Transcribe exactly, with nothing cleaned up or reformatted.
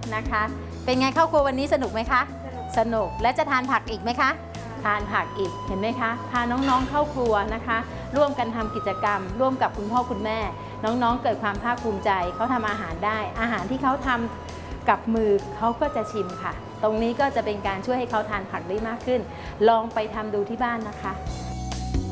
นะคะ เป็นไงเข้าครัววันนี้สนุกไหมคะสนุกและจะทานผักอีกไหมคะทานผักอีกเห็นไหมคะพาน้องๆเข้าครัวนะคะร่วมกันทำกิจกรรมร่วมกับคุณพ่อคุณแม่น้องๆเกิดความภาคภูมิใจเขาทำอาหารได้อาหารที่เขาทำกับมือเขาก็จะชิมค่ะตรงนี้ก็จะเป็นการช่วยให้เขาทานผักได้มากขึ้นลองไปทำดูที่บ้านนะคะ